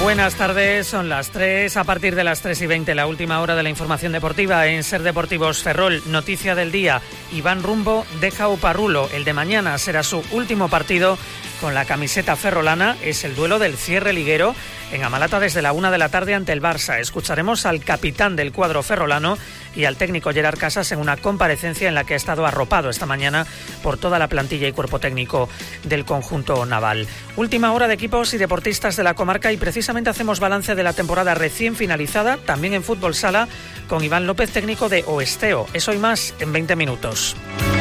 Buenas tardes, son las 3, a partir de las 3:20, la última hora de la información deportiva en Ser Deportivos Ferrol. Noticia del día, Iván Rumbo deja Oparrulo, el de mañana será su último partido con la camiseta ferrolana, es el duelo del cierre liguero en Amalata desde la 1 de la tarde ante el Barça. Escucharemos al capitán del cuadro ferrolano y al técnico Gerard Casas en una comparecencia en la que ha estado arropado esta mañana por toda la plantilla y cuerpo técnico del conjunto naval. Última hora de equipos y deportistas de la comarca y precisamente hacemos balance de la temporada recién finalizada, también en fútbol sala, con Iván López, técnico de Oesteo. Eso y más en 20 minutos.